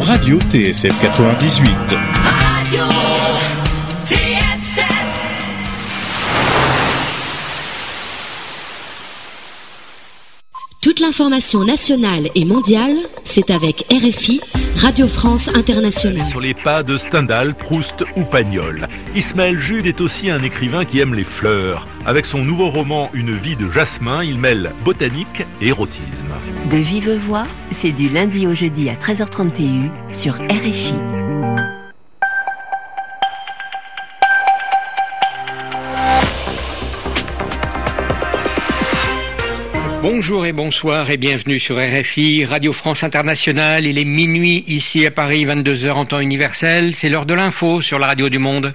Radio TSF 98. Radio TSF. Toute l'information nationale et mondiale, c'est avec RFI, Radio France Internationale. Sur les pas de Stendhal, Proust ou Pagnol. Ismaël Jude est aussi un écrivain qui aime les fleurs. Avec son nouveau roman Une vie de jasmin, il mêle botanique et érotisme. De vive voix, c'est du lundi au jeudi à 13h30 TU sur RFI. Bonjour et bonsoir et bienvenue sur RFI, Radio France Internationale. Il est minuit ici à Paris, 22h en temps universel. C'est l'heure de l'info sur la radio du monde.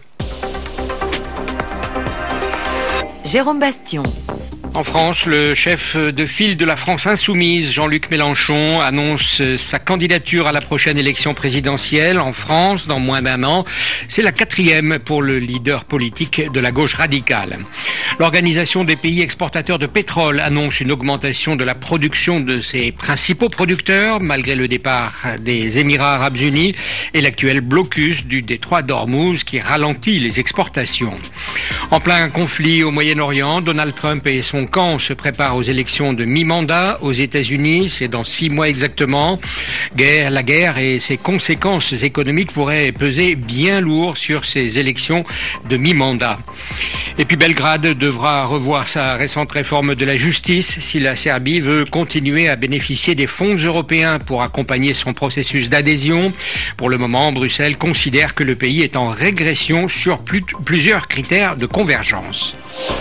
Jérôme Bastion. En France, le chef de file de la France Insoumise, Jean-Luc Mélenchon, annonce sa candidature à la prochaine élection présidentielle en France dans moins d'un an. C'est la 4e pour le leader politique de la gauche radicale. L'Organisation des pays exportateurs de pétrole annonce une augmentation de la production de ses principaux producteurs, malgré le départ des Émirats arabes unis et l'actuel blocus du détroit d'Ormuz qui ralentit les exportations. En plein conflit au Moyen-Orient, Donald Trump et son camp se préparent aux élections de mi-mandat aux États-Unis. C'est dans 6 mois exactement. La guerre et ses conséquences économiques pourraient peser bien lourd sur ces élections de mi-mandat. Et puis Belgrade devra revoir sa récente réforme de la justice si la Serbie veut continuer à bénéficier des fonds européens pour accompagner son processus d'adhésion. Pour le moment, Bruxelles considère que le pays est en régression sur plusieurs critères de convergence.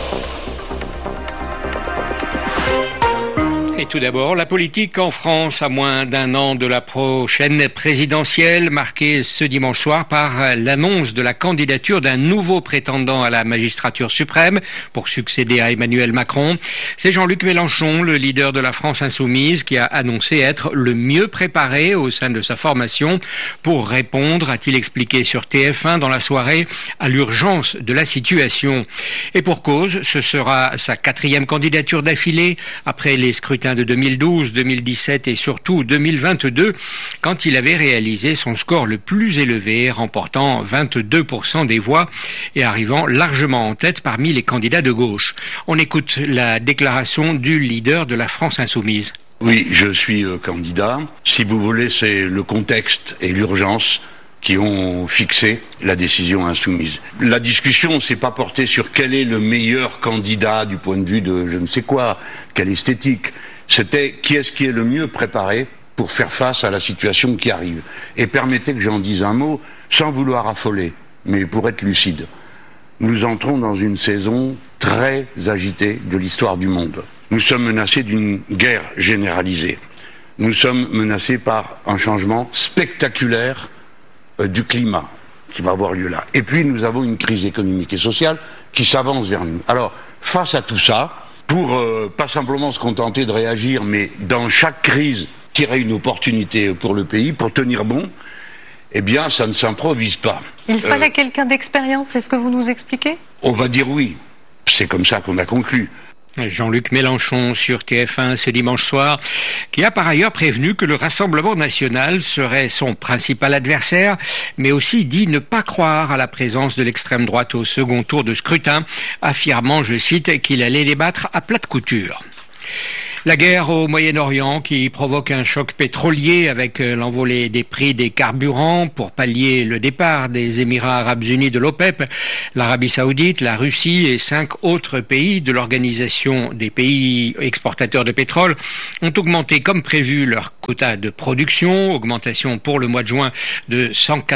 Et tout d'abord, la politique en France à moins d'un an de la prochaine présidentielle, marquée ce dimanche soir par l'annonce de la candidature d'un nouveau prétendant à la magistrature suprême pour succéder à Emmanuel Macron. C'est Jean-Luc Mélenchon, le leader de la France Insoumise, qui a annoncé être le mieux préparé au sein de sa formation pour répondre, a-t-il expliqué sur TF1 dans la soirée, à l'urgence de la situation. Et pour cause, ce sera sa 4e candidature d'affilée après les scrutins de 2012, 2017 et surtout 2022, quand il avait réalisé son score le plus élevé, remportant 22% des voix et arrivant largement en tête parmi les candidats de gauche. On écoute la déclaration du leader de la France Insoumise. Oui, je suis candidat. Si vous voulez, c'est le contexte et l'urgence qui ont fixé la décision insoumise. La discussion s'est pas portée sur quel est le meilleur candidat du point de vue de je ne sais quoi, quelle esthétique. C'était qui est le mieux préparé pour faire face à la situation qui arrive. Et permettez que j'en dise un mot, sans vouloir affoler, mais pour être lucide. Nous entrons dans une saison très agitée de l'histoire du monde. Nous sommes menacés d'une guerre généralisée. Nous sommes menacés par un changement spectaculaire du climat qui va avoir lieu là. Et puis nous avons une crise économique et sociale qui s'avance vers nous. Alors, face à tout ça, pour pas simplement se contenter de réagir, mais dans chaque crise, tirer une opportunité pour le pays, pour tenir bon, eh bien, ça ne s'improvise pas. Il fallait quelqu'un d'expérience, c'est ce que vous nous expliquez ? On va dire oui. C'est comme ça qu'on a conclu. Jean-Luc Mélenchon sur TF1 ce dimanche soir, qui a par ailleurs prévenu que le Rassemblement national serait son principal adversaire, mais aussi dit ne pas croire à la présence de l'extrême droite au second tour de scrutin, affirmant, je cite, qu'il allait les battre à plate couture. La guerre au Moyen-Orient qui provoque un choc pétrolier avec l'envolée des prix des carburants pour pallier le départ des Émirats arabes unis de l'OPEP, l'Arabie saoudite, la Russie et 5 autres pays de l'Organisation des pays exportateurs de pétrole ont augmenté comme prévu leur quota de production, augmentation pour le mois de juin de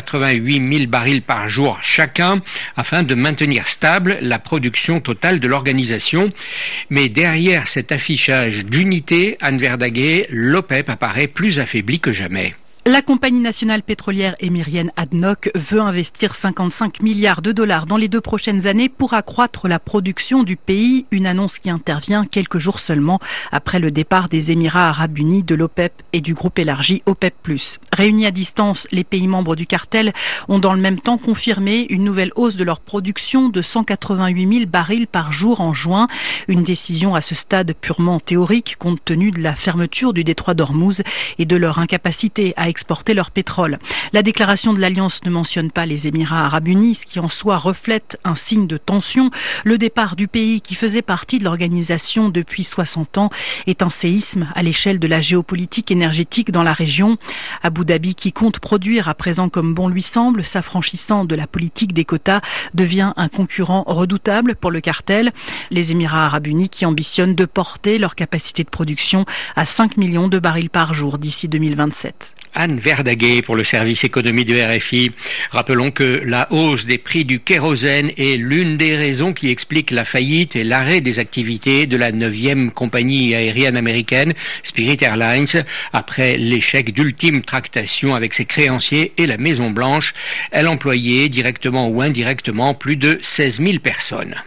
188 000 barils par jour chacun, afin de maintenir stable la production totale de l'organisation. Mais derrière cet affichage d'unité, Anne Verdaguet, l'OPEP apparaît plus affaibli que jamais. La compagnie nationale pétrolière émirienne ADNOC veut investir 55 milliards de dollars dans les 2 prochaines années pour accroître la production du pays, une annonce qui intervient quelques jours seulement après le départ des Émirats arabes unis de l'OPEP et du groupe élargi OPEP+. Réunis à distance, les pays membres du cartel ont dans le même temps confirmé une nouvelle hausse de leur production de 188 000 barils par jour en juin, une décision à ce stade purement théorique compte tenu de la fermeture du détroit d'Ormuz et de leur incapacité à exporter leur pétrole. La déclaration de l'Alliance ne mentionne pas les Émirats arabes unis, ce qui en soi reflète un signe de tension. Le départ du pays qui faisait partie de l'organisation depuis 60 ans est un séisme à l'échelle de la géopolitique énergétique dans la région. Abu Dhabi, qui compte produire à présent comme bon lui semble, s'affranchissant de la politique des quotas, devient un concurrent redoutable pour le cartel. Les Émirats arabes unis qui ambitionnent de porter leur capacité de production à 5 millions de barils par jour d'ici 2027. Anne Verdaguet pour le service économie de RFI. Rappelons que la hausse des prix du kérosène est l'une des raisons qui explique la faillite et l'arrêt des activités de la 9e compagnie aérienne américaine, Spirit Airlines, après l'échec d'ultime tractation avec ses créanciers et la Maison-Blanche. Elle employait directement ou indirectement plus de 16 000 personnes.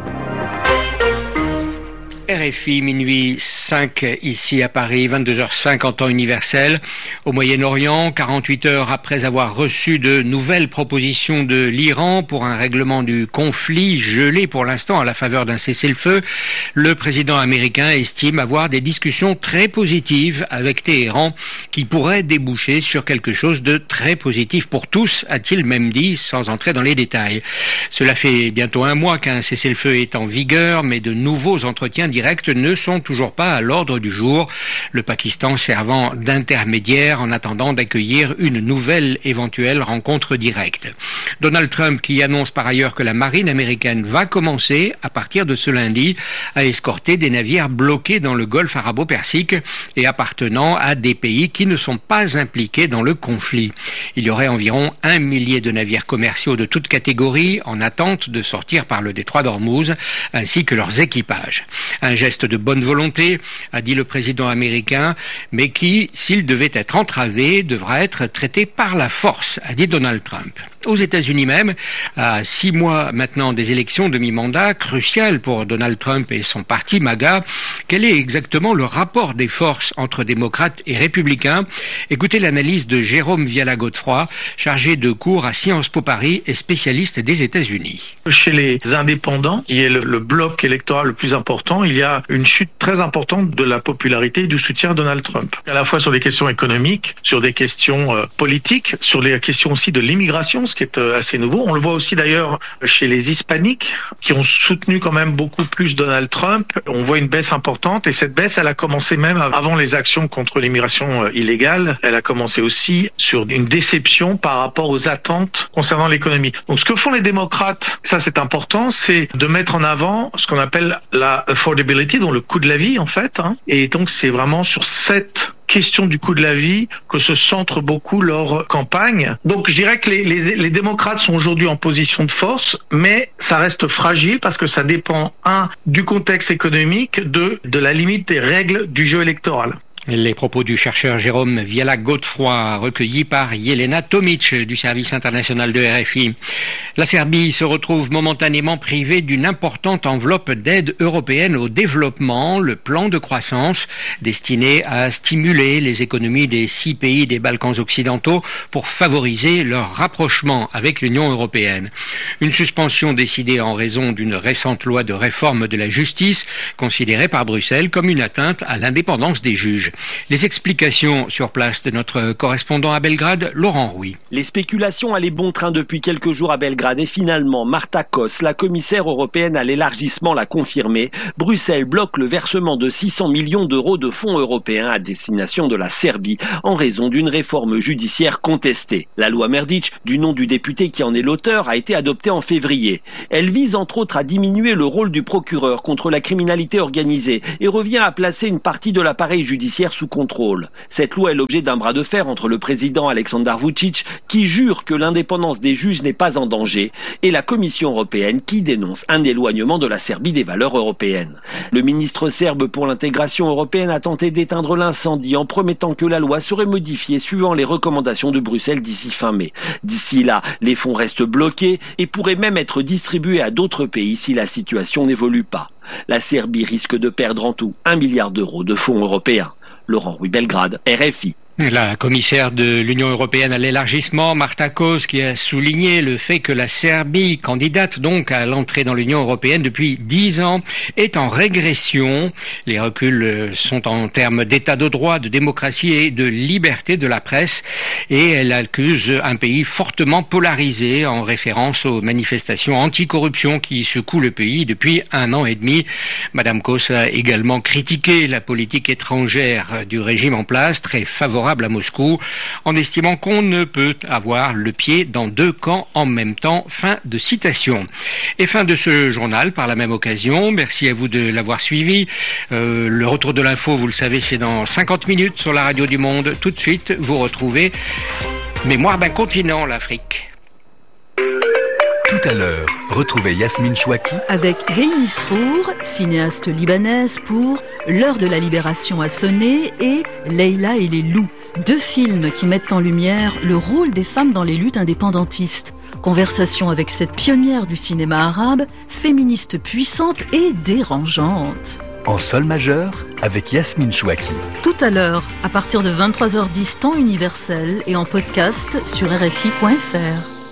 RFI, minuit 5 ici à Paris, 22h05 en temps universel. Au Moyen-Orient, 48 heures après avoir reçu de nouvelles propositions de l'Iran pour un règlement du conflit gelé pour l'instant à la faveur d'un cessez-le-feu, le président américain estime avoir des discussions très positives avec Téhéran qui pourraient déboucher sur quelque chose de très positif pour tous, a-t-il même dit, sans entrer dans les détails. Cela fait bientôt un mois qu'un cessez-le-feu est en vigueur, mais de nouveaux entretiens directs ne sont toujours pas à l'ordre du jour, le Pakistan servant d'intermédiaire en attendant d'accueillir une nouvelle éventuelle rencontre directe. Donald Trump qui annonce par ailleurs que la marine américaine va commencer, à partir de ce lundi, à escorter des navires bloqués dans le golfe arabo-persique et appartenant à des pays qui ne sont pas impliqués dans le conflit. Il y aurait environ 1 millier de navires commerciaux de toutes catégories en attente de sortir par le détroit d'Ormuz, ainsi que leurs équipages. Un geste de bonne volonté, a dit le président américain, mais qui, s'il devait être entravé, devra être traité par la force, a dit Donald Trump. Aux États-Unis même, à 6 mois maintenant des élections de mi-mandat, cruciales pour Donald Trump et son parti MAGA, quel est exactement le rapport des forces entre démocrates et républicains? Écoutez l'analyse de Jérôme Viala-Godefroy, chargé de cours à Sciences Po Paris et spécialiste des États-Unis. Chez les indépendants, qui est le bloc électoral le plus important, il y a une chute très importante de la popularité et du soutien à Donald Trump. À la fois sur des questions économiques, sur des questions politiques, sur les questions aussi de l'immigration, ce qui est assez nouveau. On le voit aussi d'ailleurs chez les hispaniques, qui ont soutenu quand même beaucoup plus Donald Trump. On voit une baisse importante et cette baisse, elle a commencé même avant les actions contre l'immigration illégale. Elle a commencé aussi sur une déception par rapport aux attentes concernant l'économie. Donc ce que font les démocrates, ça c'est important, c'est de mettre en avant ce qu'on appelle la affordability, donc le coût de la vie en fait. Et donc c'est vraiment sur cette question du coût de la vie que se centre beaucoup leur campagne. Donc je dirais que les démocrates sont aujourd'hui en position de force, mais ça reste fragile parce que ça dépend, du contexte économique, de la limite des règles du jeu électoral. Les propos du chercheur Jérôme Viala-Godefroy, recueillis par Jelena Tomic du service international de RFI. La Serbie se retrouve momentanément privée d'une importante enveloppe d'aide européenne au développement, le plan de croissance destiné à stimuler les économies des 6 pays des Balkans occidentaux pour favoriser leur rapprochement avec l'Union européenne. Une suspension décidée en raison d'une récente loi de réforme de la justice, considérée par Bruxelles comme une atteinte à l'indépendance des juges. Les explications sur place de notre correspondant à Belgrade, Laurent Rouy. Les spéculations allaient bon train depuis quelques jours à Belgrade et finalement, Marta Kos, la commissaire européenne à l'élargissement, l'a confirmé. Bruxelles bloque le versement de 600 millions d'euros de fonds européens à destination de la Serbie en raison d'une réforme judiciaire contestée. La loi Merdic, du nom du député qui en est l'auteur, a été adoptée en février. Elle vise entre autres à diminuer le rôle du procureur contre la criminalité organisée et revient à placer une partie de l'appareil judiciaire sous contrôle. Cette loi est l'objet d'un bras de fer entre le président Aleksandar Vučić, qui jure que l'indépendance des juges n'est pas en danger, et la Commission européenne qui dénonce un éloignement de la Serbie des valeurs européennes. Le ministre serbe pour l'intégration européenne a tenté d'éteindre l'incendie en promettant que la loi serait modifiée suivant les recommandations de Bruxelles d'ici fin mai. D'ici là, les fonds restent bloqués et pourraient même être distribués à d'autres pays si la situation n'évolue pas. La Serbie risque de perdre en tout 1 milliard d'euros de fonds européens. Laurent Rouy, Belgrade, RFI. La commissaire de l'Union européenne à l'élargissement, Marta Kos, qui a souligné le fait que la Serbie, candidate donc à l'entrée dans l'Union européenne depuis 10 ans, est en régression. Les reculs sont en termes d'état de droit, de démocratie et de liberté de la presse. Et elle accuse un pays fortement polarisé en référence aux manifestations anticorruption qui secouent le pays depuis 1 an et demi. Madame Kos a également critiqué la politique étrangère du régime en place, très favorable à Moscou, en estimant qu'on ne peut avoir le pied dans 2 camps en même temps. Fin de citation. Et fin de ce journal par la même occasion. Merci à vous de l'avoir suivi. Le retour de l'info, vous le savez, c'est dans 50 minutes sur la radio du Monde. Tout de suite, vous retrouvez Mémoire d'un continent, l'Afrique. Tout à l'heure, retrouvez Yasmine Chouaki avec Rémi Srour, cinéaste libanaise, pour L'heure de la libération a sonné et Leïla et les loups, 2 films qui mettent en lumière le rôle des femmes dans les luttes indépendantistes. Conversation avec cette pionnière du cinéma arabe, féministe puissante et dérangeante. En sol majeur avec Yasmine Chouaki. Tout à l'heure, à partir de 23h10 temps universel et en podcast sur RFI.fr.